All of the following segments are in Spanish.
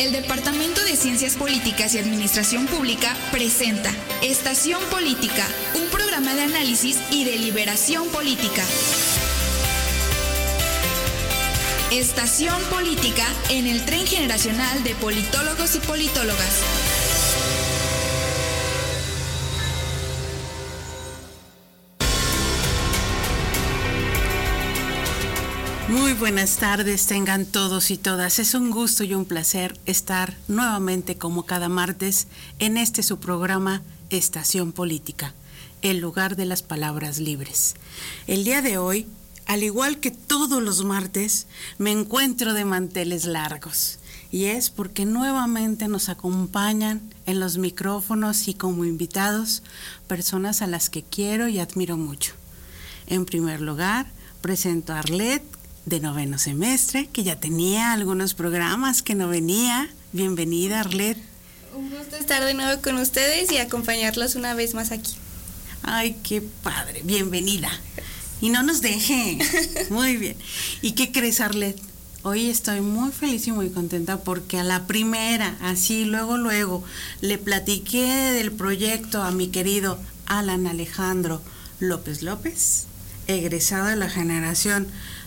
El Departamento de Ciencias Políticas y Administración Pública presenta Estación Política, un programa de análisis y deliberación política. Estación Política en el tren generacional de politólogos y politólogas. Muy buenas tardes, tengan todos y todas. Es un gusto y un placer estar nuevamente como cada martes en su programa Estación Política, el lugar de las palabras libres. El día de hoy, al igual que todos los martes, me encuentro de manteles largos. Y es porque nuevamente nos acompañan en los micrófonos y como invitados personas a las que quiero y admiro mucho. En primer lugar, presento a Arlet, de noveno semestre, que ya tenía algunos programas que no venía. Bienvenida, Arlet. Un gusto estar de nuevo con ustedes y acompañarlos una vez más aquí. Ay, qué padre, bienvenida. Y no nos deje. Muy bien. ¿Y qué crees, Arlet? Hoy estoy muy feliz y muy contenta porque a la primera, así luego, le platiqué del proyecto a mi querido Alan Alejandro López, egresado de la generación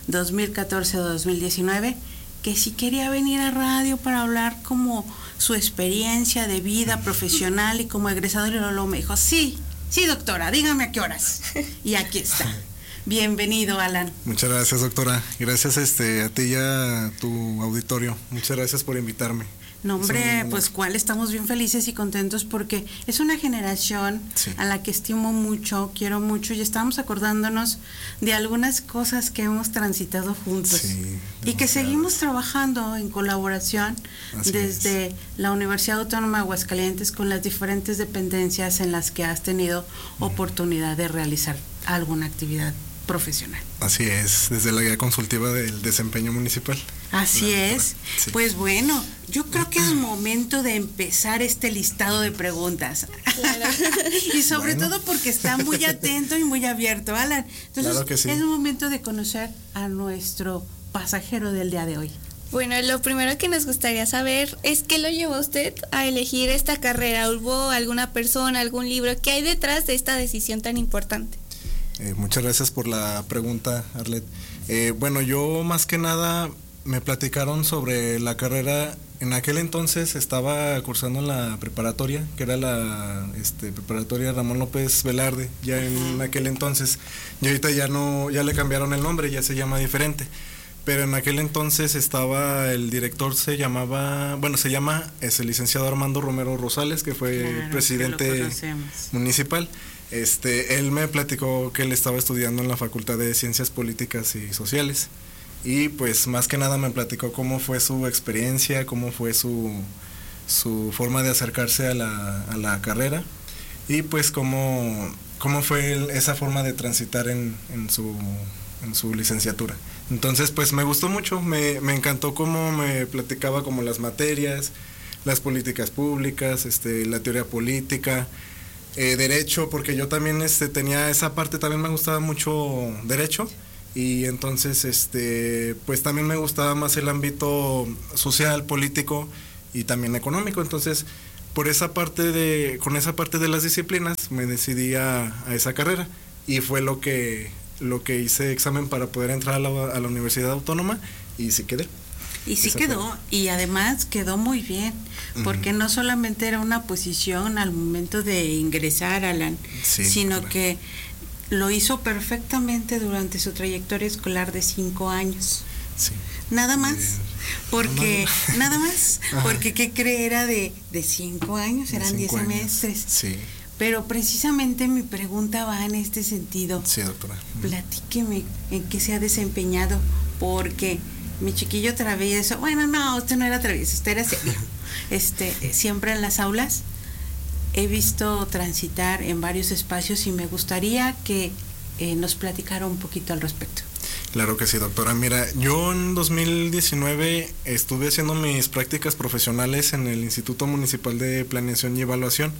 2014-2019, que si quería venir a radio para hablar como su experiencia de vida profesional y como egresado, y luego me dijo, sí, doctora, dígame a qué horas. Y aquí está. Bienvenido, Alan. Muchas gracias, doctora. Gracias a ti y a tu auditorio. Muchas gracias por invitarme. No, hombre, pues cuál, estamos bien felices y contentos porque es una generación a la que estimo mucho, quiero mucho, y estamos acordándonos de algunas cosas que hemos transitado juntos y que seguimos trabajando en colaboración desde la Universidad Autónoma de Aguascalientes con las diferentes dependencias en las que has tenido oportunidad de realizar alguna actividad profesional. Así es, desde la guía consultiva del desempeño municipal. Así es. Sí. Pues bueno, yo creo que es momento de empezar este listado de preguntas. Claro. Y sobre todo porque está muy atento y muy abierto, Alan. Entonces, claro que sí. Es momento de conocer a nuestro pasajero del día de hoy. Bueno, lo primero que nos gustaría saber es qué lo llevó a usted a elegir esta carrera. ¿Hubo alguna persona, algún libro? ¿Qué hay detrás de esta decisión tan importante? Muchas gracias por la pregunta, Arlet. Bueno, yo más que nada me platicaron sobre la carrera. En aquel entonces estaba cursando en la preparatoria, que era la preparatoria Ramón López Velarde, ya en aquel entonces. Y ahorita ya le cambiaron el nombre, ya se llama diferente. Pero en aquel entonces estaba, el director se llama el licenciado Armando Romero Rosales, que fue presidente municipal. Él me platicó que él estaba estudiando en la Facultad de Ciencias Políticas y Sociales, y pues más que nada me platicó cómo fue su experiencia, cómo fue su forma de acercarse a la carrera, y pues cómo fue esa forma de transitar en su licenciatura. Entonces pues me gustó mucho, me encantó cómo me platicaba como las materias, las políticas públicas, la teoría política, derecho, porque yo también tenía esa parte, también me gustaba mucho derecho, y entonces pues también me gustaba más el ámbito social, político y también económico. Entonces con esa parte de las disciplinas me decidí a esa carrera, y fue lo que hice examen para poder entrar a la Universidad Autónoma, y sí quedé. Y sí quedó, y además quedó muy bien, porque no solamente era una posición al momento de ingresar, Alan, sino que lo hizo perfectamente durante su trayectoria escolar de 5 años. Sí. Nada más, porque ¿qué cree? Era de 5 años, eran 10 semestres. Sí. Pero precisamente mi pregunta va en este sentido. Sí, doctora. Platíqueme en qué se ha desempeñado, porque mi chiquillo travieso, bueno, no, usted no era travieso, usted era serio. Siempre en las aulas he visto transitar en varios espacios, y me gustaría que nos platicara un poquito al respecto. Claro que sí, doctora. Mira, yo en 2019 estuve haciendo mis prácticas profesionales en el Instituto Municipal de Planeación y Evaluación.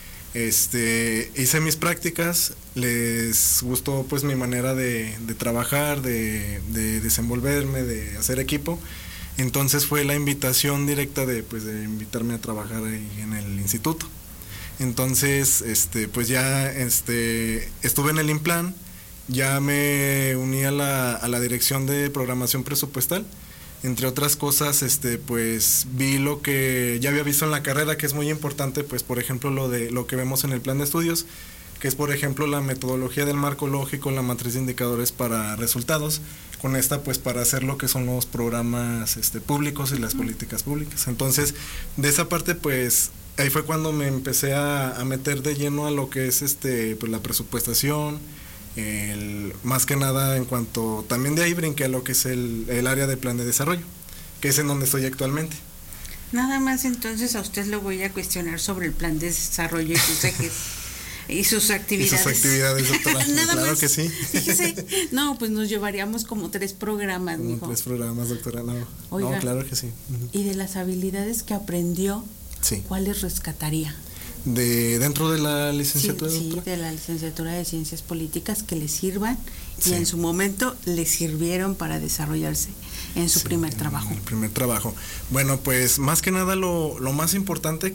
Hice mis prácticas, les gustó pues mi manera de trabajar, de desenvolverme, de hacer equipo. Entonces fue la invitación directa de invitarme a trabajar ahí en el instituto. Entonces, pues ya estuve en el IMPLAN, ya me uní a la dirección de programación presupuestal. Entre otras cosas, pues vi lo que ya había visto en la carrera, que es muy importante, pues por ejemplo lo que vemos en el plan de estudios, que es por ejemplo la metodología del marco lógico, la matriz de indicadores para resultados, con esta pues para hacer lo que son los programas públicos y las políticas públicas. Entonces, de esa parte pues ahí fue cuando me empecé a meter de lleno a lo que es pues la presupuestación, más que nada en cuanto, también de ahí brinqué a lo que es el área de plan de desarrollo, que es en donde estoy actualmente. Nada más entonces a usted lo voy a cuestionar sobre el plan de desarrollo y sus ejes. Y sus actividades. Y sus actividades, doctora. Nada claro más. Que sí. Fíjese, no, pues nos llevaríamos como 3 programas, como mijo. 3 programas, doctora, no. Oiga, no, claro que sí. Y de las habilidades que aprendió, sí. ¿cuáles rescataría? Dentro de la licenciatura, sí, doctora. de la licenciatura de Ciencias Políticas que le sirvan y sí. en su momento le sirvieron para desarrollarse en su primer trabajo. El primer trabajo. Bueno, pues más que nada lo más importante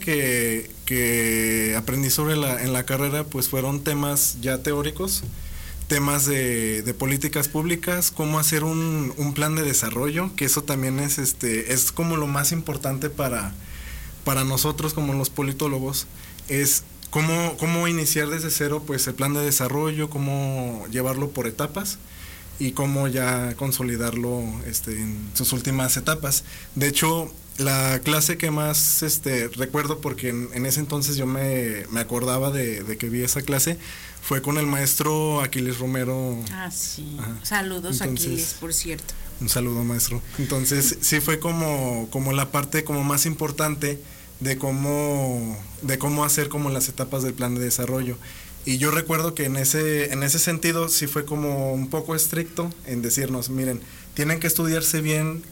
que aprendí en la carrera pues fueron temas ya teóricos, temas de políticas públicas, cómo hacer un plan de desarrollo, que eso también es como lo más importante para nosotros como los politólogos, es cómo iniciar desde cero pues el plan de desarrollo, cómo llevarlo por etapas y cómo ya consolidarlo en sus últimas etapas. De hecho, la clase que más recuerdo, porque en ese entonces yo me acordaba de que vi esa clase, fue con el maestro Aquiles Romero. Ah, sí. Ajá. Saludos, entonces, Aquiles, por cierto. Un saludo, maestro. Entonces, sí fue como la parte como más importante de cómo hacer como las etapas del plan de desarrollo. Y yo recuerdo que en ese sentido sí fue como un poco estricto en decirnos, miren, tienen que estudiarse bien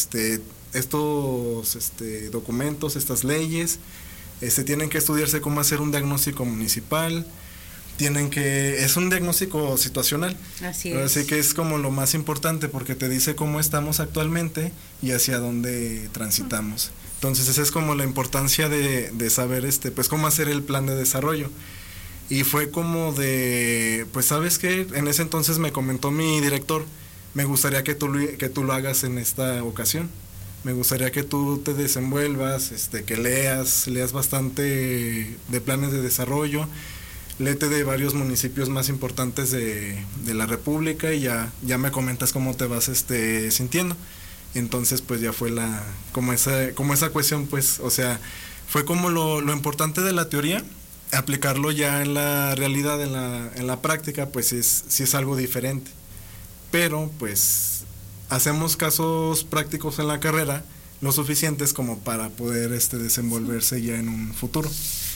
estos documentos, estas leyes, tienen que estudiarse cómo hacer un diagnóstico municipal, es un diagnóstico situacional. Así es. Así que es como lo más importante porque te dice cómo estamos actualmente y hacia dónde transitamos. Entonces esa es como la importancia de saber pues cómo hacer el plan de desarrollo. Y fue como pues sabes qué, en ese entonces me comentó mi director, me gustaría que tú lo hagas en esta ocasión. Me gustaría que tú te desenvuelvas, que leas bastante de planes de desarrollo, léete de varios municipios más importantes de la República y ya me comentas cómo te vas sintiendo. Entonces pues ya fue como esa cuestión, pues, o sea, fue como lo importante de la teoría, aplicarlo ya en la realidad, en la práctica, pues sí es algo diferente. Pero pues hacemos casos prácticos en la carrera lo suficientes como para poder desenvolverse ya en un futuro.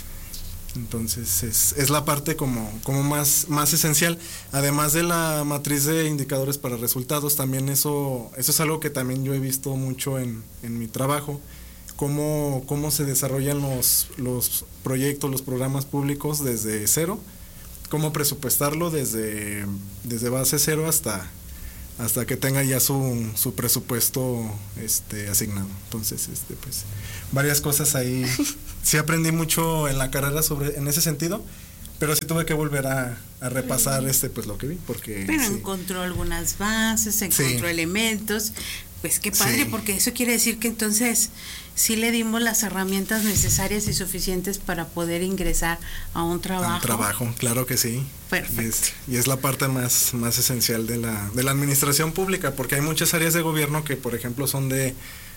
Entonces es la parte como más esencial, además de la matriz de indicadores para resultados. También eso es algo que también yo he visto mucho en mi trabajo, cómo se desarrollan los proyectos, los programas públicos desde cero, cómo presupuestarlo desde base cero hasta que tenga ya su presupuesto asignado. Entonces pues varias cosas ahí. Sí aprendí mucho en la carrera en ese sentido, pero sí tuve que volver a repasar pues lo que vi, porque pero sí. Encontró algunas bases, encontró sí. elementos. Pues qué padre, sí. Porque eso quiere decir que entonces sí le dimos las herramientas necesarias y suficientes para poder ingresar a un trabajo. A un trabajo, claro que sí. Perfecto. Y es la parte más esencial de la administración pública, porque hay muchas áreas de gobierno que, por ejemplo, son de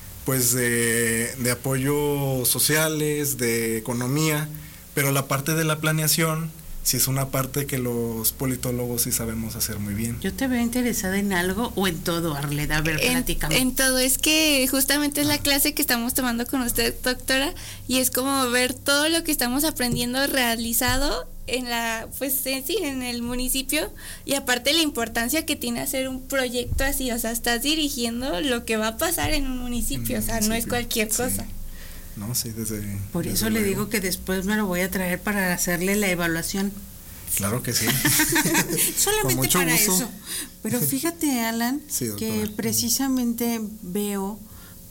apoyo sociales, de economía, pero la parte de la planeación sí es una parte que los politólogos sí sabemos hacer muy bien. Yo te veo interesada en algo o en todo, Arleda. A ver, platícame. En todo, es que justamente es la clase que estamos tomando con usted, doctora, y es como ver todo lo que estamos aprendiendo realizado en en el municipio, y aparte la importancia que tiene hacer un proyecto así, o sea, estás dirigiendo lo que va a pasar en un municipio, o sea, no es cualquier cosa. No, sí, Por eso le digo que después me lo voy a traer para hacerle la evaluación. Claro que sí. Solamente para eso. Pero fíjate, Alan, sí, que precisamente veo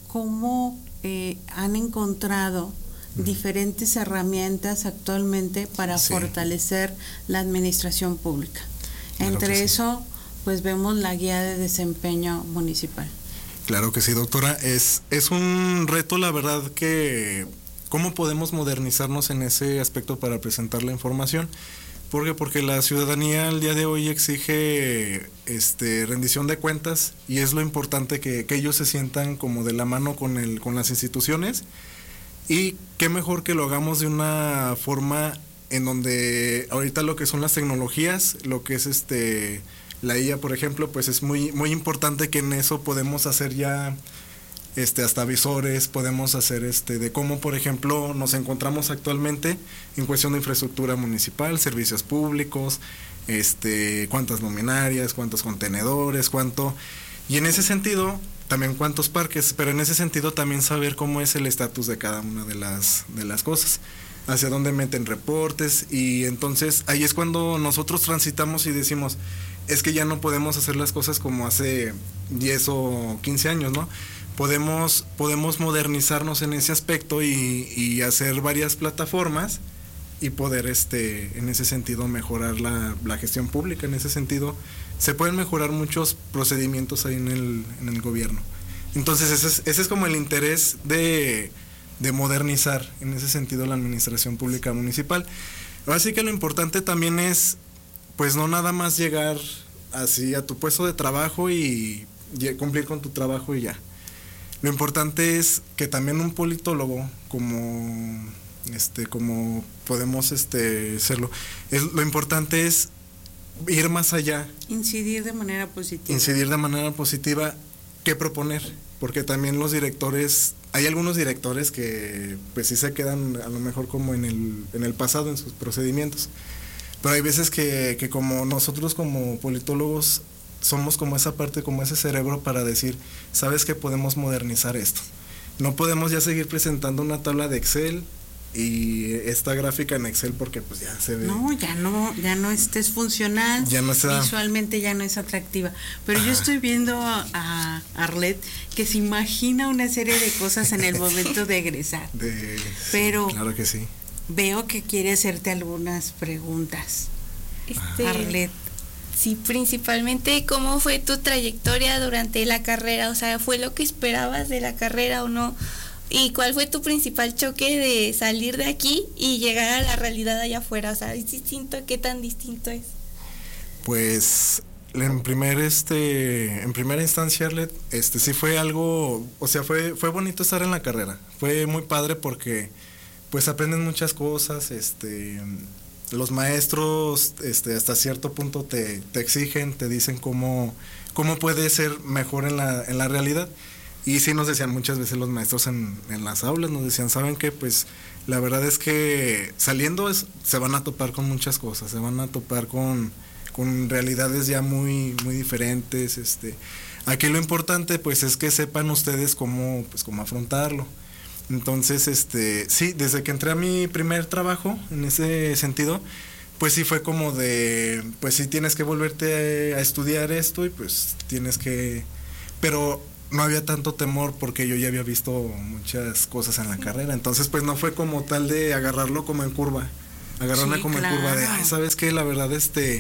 cómo han encontrado diferentes herramientas actualmente para fortalecer la administración pública. Claro. Entre eso, pues vemos la guía de desempeño municipal. Claro que sí, doctora. Es un reto, la verdad, que cómo podemos modernizarnos en ese aspecto para presentar la información. ¿Por qué? Porque la ciudadanía al día de hoy exige rendición de cuentas, y es lo importante que ellos se sientan como de la mano con las instituciones, y qué mejor que lo hagamos de una forma en donde ahorita lo que son las tecnologías, lo que es la IA, por ejemplo, pues es muy muy importante que en eso podemos hacer ya hasta visores, podemos hacer de cómo, por ejemplo, nos encontramos actualmente en cuestión de infraestructura municipal, servicios públicos, cuántas luminarias, cuántos contenedores, y en ese sentido también cuántos parques, pero en ese sentido también saber cómo es el estatus de cada una de las cosas, hacia dónde meten reportes, y entonces ahí es cuando nosotros transitamos y decimos, es que ya no podemos hacer las cosas como hace 10 o 15 años, ¿no? Podemos modernizarnos en ese aspecto y hacer varias plataformas y poder en ese sentido mejorar la gestión pública. En ese sentido se pueden mejorar muchos procedimientos ahí en el gobierno. Entonces ese es como el interés de modernizar en ese sentido la administración pública municipal. Así que lo importante también es pues no nada más llegar así a tu puesto de trabajo y cumplir con tu trabajo y ya. Lo importante es que también un politólogo, como podemos serlo, lo importante es ir más allá. Incidir de manera positiva. ¿Qué proponer? Porque también los directores, hay algunos directores que pues sí se quedan a lo mejor como en el pasado, en sus procedimientos. Pero hay veces que como nosotros como politólogos somos como esa parte, como ese cerebro para decir, ¿sabes qué? Podemos modernizar esto. No podemos ya seguir presentando una tabla de Excel y esta gráfica en Excel porque pues ya se ve. No, ya no es funcional, ya no está, visualmente ya no es atractiva. Pero yo estoy viendo a Arlet que se imagina una serie de cosas en el momento de egresar. Pero sí, claro que sí. Veo que quiere hacerte algunas preguntas. Arlet. Sí, principalmente, ¿cómo fue tu trayectoria durante la carrera? O sea, ¿fue lo que esperabas de la carrera o no? ¿Y cuál fue tu principal choque de salir de aquí y llegar a la realidad allá afuera? O sea, ¿es distinto? ¿Qué tan distinto es? Pues en primera instancia, Arlet, sí fue algo, o sea, fue bonito estar en la carrera. Fue muy padre porque pues aprendes muchas cosas, los maestros hasta cierto punto te exigen, te dicen cómo puede ser mejor en la realidad. Y sí nos decían muchas veces los maestros en las aulas, nos decían, ¿saben qué? Pues la verdad es que saliendo se van a topar con muchas cosas, se van a topar con realidades ya muy, muy diferentes. Aquí lo importante pues es que sepan ustedes cómo afrontarlo. Entonces, sí, desde que entré a mi primer trabajo, en ese sentido, pues sí fue como de, pues sí tienes que volverte a estudiar esto y pues tienes que, pero no había tanto temor porque yo ya había visto muchas cosas en la carrera, entonces pues no fue como tal de agarrarlo como en curva, agarrarme sí, como claro. En curva de, ay, ¿sabes qué? La verdad,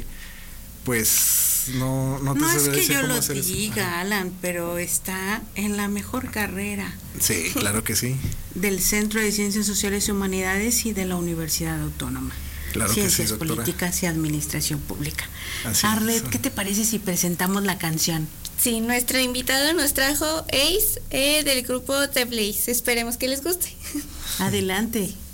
pues no te no sé es que decir yo cómo lo hacer eso. diga, Alan, pero está en la mejor carrera. Sí, claro que sí. Del Centro de Ciencias Sociales y Humanidades y de la Universidad Autónoma. Claro Ciencias que sí, doctora. Políticas y Administración Pública. Arlet, ¿qué te parece si presentamos la canción? Sí, nuestro invitado nos trajo Ace del grupo The Blaze. Esperemos que les guste. Adelante.